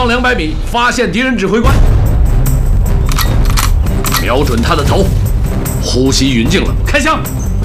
方200米，发现敌人指挥官，瞄准他的头，呼吸匀净了，开枪。